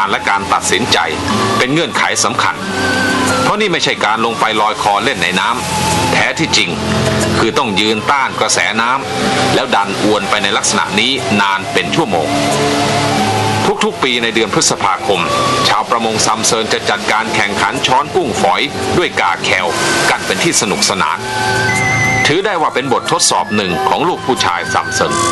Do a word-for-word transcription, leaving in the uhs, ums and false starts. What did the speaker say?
การและการตัดสินใจเป็นเงื่อนไขสำคัญเพราะนี่ไม่ใช่การลงไปลอยคอเล่นในน้ำแท้ที่จริงคือต้องยืนต้านกระแสน้ำแล้วดันอวนไปในลักษณะนี้นานเป็นชั่วโมงทุกๆปีในเดือนพฤษภาคมชาวประมงซัมเซินจะจัดการแข่งขันช้อนกุ้งฝอยด้วยกาแคลกันเป็นที่สนุกสนานถือได้ว่าเป็นบททดสอบหนึ่งของลูกผู้ชายซัมเซิน